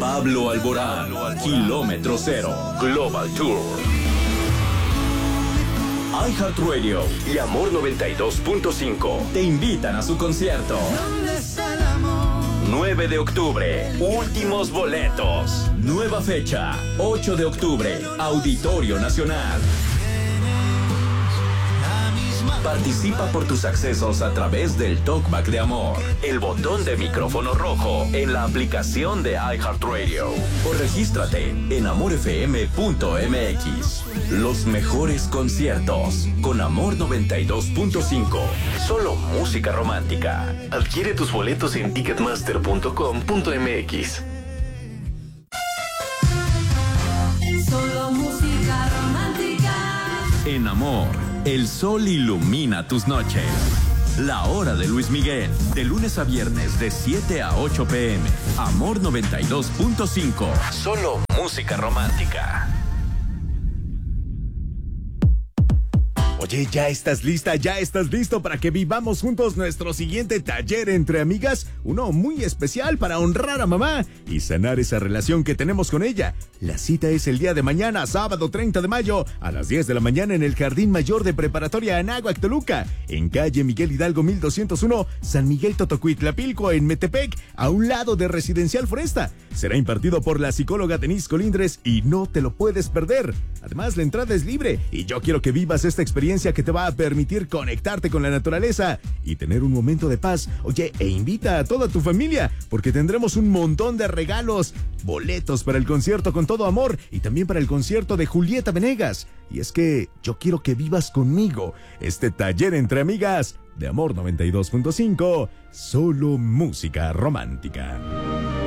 Pablo Alborán, Kilómetro Cero, Global Tour. iHeartRadio y Amor 92.5 te invitan a su concierto. 9 de octubre, últimos boletos. Nueva fecha, 8 de octubre, Auditorio Nacional. Participa por tus accesos a través del Talkback de Amor, el botón de micrófono rojo en la aplicación de iHeartRadio. O regístrate en amorfm.mx. Los mejores conciertos con Amor 92.5. Solo música romántica. Adquiere tus boletos en ticketmaster.com.mx. Solo música romántica. En Amor, el sol ilumina tus noches. La hora de Luis Miguel, de lunes a viernes de 7 a 8 p.m. Amor 92.5. Solo música romántica. Oye, ¿ya estás lista? ¿Ya estás listo para que vivamos juntos nuestro siguiente taller entre amigas? Uno muy especial para honrar a mamá y sanar esa relación que tenemos con ella. La cita es el día de mañana, sábado 30 de mayo, a las 10 de la mañana en el Jardín Mayor de Preparatoria Anáhuac, Toluca, en calle Miguel Hidalgo 1201, San Miguel Totocuitlapilco, en Metepec, a un lado de Residencial Foresta. Será impartido por la psicóloga Denise Colindres y no te lo puedes perder. Además, la entrada es libre y yo quiero que vivas esta experiencia que te va a permitir conectarte con la naturaleza y tener un momento de paz. Oye, e invita a toda tu familia porque tendremos un montón de regalos, boletos para el concierto Con Todo Amor y también para el concierto de Julieta Venegas. Y es que yo quiero que vivas conmigo este taller entre amigas de Amor 92.5, solo música romántica.